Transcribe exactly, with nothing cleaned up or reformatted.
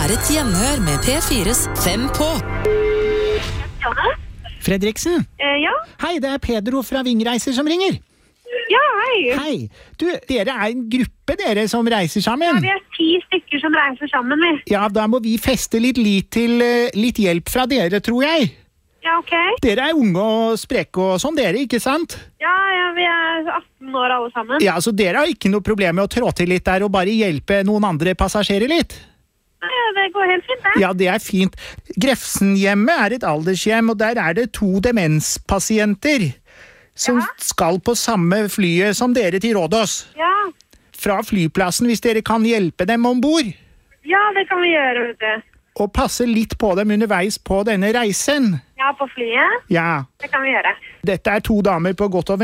er et gjenhør med P fires Fem på. Fredriksen? Eh, ja? Hei, det er Pedro fra Vingreiser som ringer. Ja, hei. Hei. Du, dere er en gruppe dere som reiser sammen. Ja, vi er ti stykker som reiser sammen, vi. Ja, da må vi feste litt lit til uh, litt hjelp fra dere, tror jeg. Ja, ok. Dere er unge og spreke og sånn, dere, ikke sant? Ja, ja, vi er atten år alle sammen. Ja, så dere har ikke noe problem med å trå til litt der og bare hjelpe noen andre passasjerer litt? Nei, ja, det går helt fint, det. Ja, det er fint. Grefsenhjemmet er et aldershjem, og der er det to demenspasienter som Ja. skal på samme flyet som dere til Rådås. Ja. Fra flyplassen, hvis dere kan hjelpe dem ombord. Ja, det kan vi gjøre, vet du. Og passe litt på dem underveis på denne reisen. Ja, på flyet. Ja, Det kan vi gjøre. dette er to damer på godt og